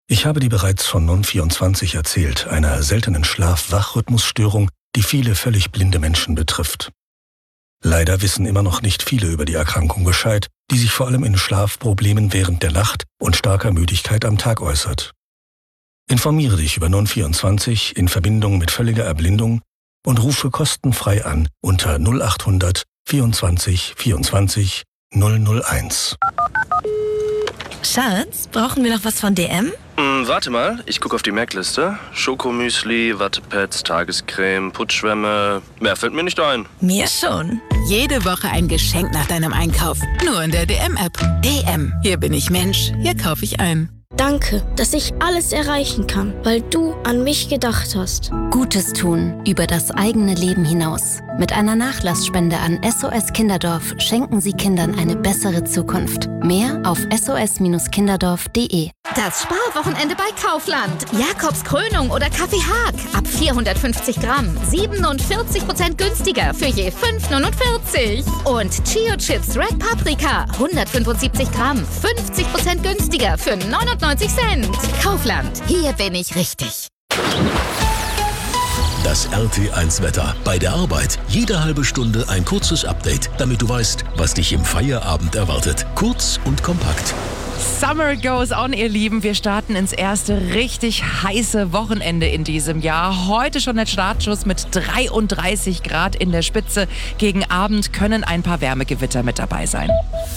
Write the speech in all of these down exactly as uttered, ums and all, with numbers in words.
Ich habe dir bereits von non vierundzwanzig erzählt, einer seltenen Schlaf-Wach-Rhythmusstörung, die viele völlig blinde Menschen betrifft. Leider wissen immer noch nicht viele über die Erkrankung Bescheid, die sich vor allem in Schlafproblemen während der Nacht und starker Müdigkeit am Tag äußert. Informiere dich über non vierundzwanzig in Verbindung mit völliger Erblindung und rufe kostenfrei an unter null achthundert vierundzwanzig vierundzwanzig null null eins. Schatz, brauchen wir noch was von D M? Hm, warte mal, ich gucke auf die Merkliste. Schokomüsli, Wattepads, Tagescreme, Putzschwämme. Mehr fällt mir nicht ein. Mir schon. Jede Woche ein Geschenk nach deinem Einkauf. Nur in der D M-App. D M. Hier bin ich Mensch. Hier kaufe ich ein. Danke, dass ich alles erreichen kann, weil du an mich gedacht hast. Gutes tun über das eigene Leben hinaus. Mit einer Nachlassspende an S O S Kinderdorf schenken Sie Kindern eine bessere Zukunft. Mehr auf s o s kinderdorf punkt d e. Das Sparwochenende bei Kaufland. Jakobs Krönung oder Kaffee Haag. Ab vierhundertfünfzig Gramm. siebenundvierzig Prozent günstiger für je fünf neunundvierzig. Und Chio Chips Red Paprika. hundertfünfundsiebzig Gramm. fünfzig Prozent günstiger für neunundneunzig Cent. Kaufland. Hier bin ich richtig. Das R T eins Wetter. Bei der Arbeit jede halbe Stunde ein kurzes Update, damit du weißt, was dich im Feierabend erwartet. Kurz und kompakt. Summer goes on, ihr Lieben. Wir starten ins erste richtig heiße Wochenende in diesem Jahr. Heute schon der Startschuss mit dreiunddreißig Grad in der Spitze. Gegen Abend können ein paar Wärmegewitter mit dabei sein.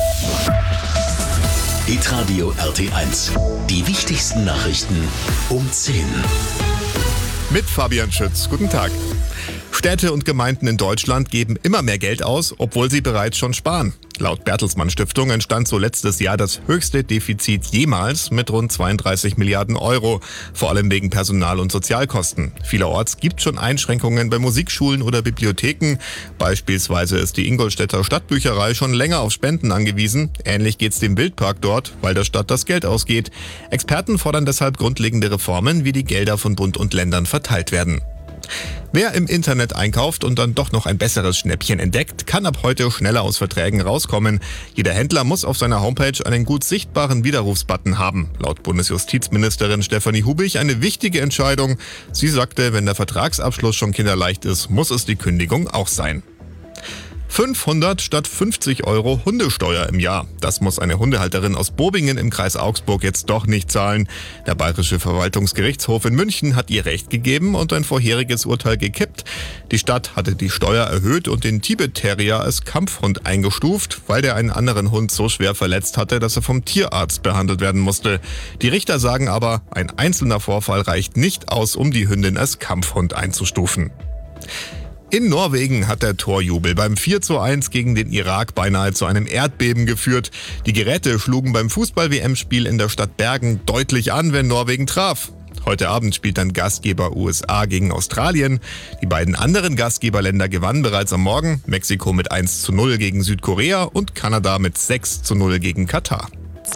Hitradio R T eins. Die wichtigsten Nachrichten um zehn. Mit Fabian Schütz. Guten Tag. Städte und Gemeinden in Deutschland geben immer mehr Geld aus, obwohl sie bereits schon sparen. Laut Bertelsmann Stiftung entstand so letztes Jahr das höchste Defizit jemals mit rund zweiunddreißig Milliarden Euro, vor allem wegen Personal- und Sozialkosten. Vielerorts gibt es schon Einschränkungen bei Musikschulen oder Bibliotheken. Beispielsweise ist die Ingolstädter Stadtbücherei schon länger auf Spenden angewiesen. Ähnlich geht's dem Wildpark dort, weil der Stadt das Geld ausgeht. Experten fordern deshalb grundlegende Reformen, wie die Gelder von Bund und Ländern verteilt werden. Wer im Internet einkauft und dann doch noch ein besseres Schnäppchen entdeckt, kann ab heute schneller aus Verträgen rauskommen. Jeder Händler muss auf seiner Homepage einen gut sichtbaren Widerrufsbutton haben. Laut Bundesjustizministerin Stefanie Hubich eine wichtige Entscheidung. Sie sagte, wenn der Vertragsabschluss schon kinderleicht ist, muss es die Kündigung auch sein. fünfhundert statt fünfzig Euro Hundesteuer im Jahr. Das muss eine Hundehalterin aus Bobingen im Kreis Augsburg jetzt doch nicht zahlen. Der Bayerische Verwaltungsgerichtshof in München hat ihr Recht gegeben und ein vorheriges Urteil gekippt. Die Stadt hatte die Steuer erhöht und den Tibet Terrier als Kampfhund eingestuft, weil der einen anderen Hund so schwer verletzt hatte, dass er vom Tierarzt behandelt werden musste. Die Richter sagen aber, ein einzelner Vorfall reicht nicht aus, um die Hündin als Kampfhund einzustufen. In Norwegen hat der Torjubel beim vier zu eins gegen den Irak beinahe zu einem Erdbeben geführt. Die Geräte schlugen beim Fußball-W M-Spiel in der Stadt Bergen deutlich an, wenn Norwegen traf. Heute Abend spielt dann Gastgeber U S A gegen Australien. Die beiden anderen Gastgeberländer gewannen bereits am Morgen. Mexiko mit eins zu null gegen Südkorea und Kanada mit sechs zu null gegen Katar.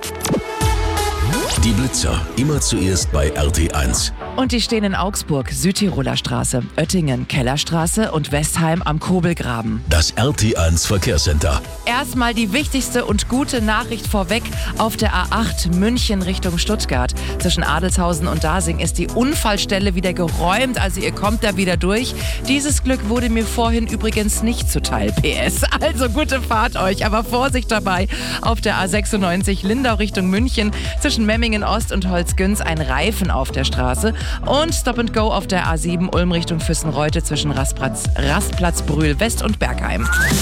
Die Blitzer, immer zuerst bei R T eins. Und die stehen in Augsburg, Südtiroler Straße, Oettingen, Kellerstraße und Westheim am Kobelgraben. Das R T eins Verkehrscenter. Erstmal die wichtigste und gute Nachricht vorweg. Auf der A acht München Richtung Stuttgart. Zwischen Adelshausen und Dasing ist die Unfallstelle wieder geräumt, also ihr kommt da wieder durch. Dieses Glück wurde mir vorhin übrigens nicht zuteil, P S. Also gute Fahrt euch, aber Vorsicht dabei. Auf der A sechsundneunzig Lindau Richtung München zwischen Memmingen Ost und Holzgünz ein Reifen auf der Straße. Und Stop and Go auf der A sieben Ulm Richtung Füssenreute zwischen Rastplatz, Rastplatz Brühl West und Bergheim.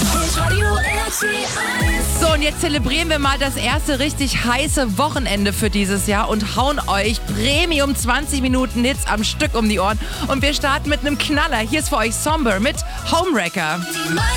So, und jetzt zelebrieren wir mal das erste richtig heiße Wochenende für dieses Jahr und hauen euch Premium zwanzig Minuten Hits am Stück um die Ohren. Und wir starten mit einem Knaller. Hier ist für euch Somber mit Homewrecker.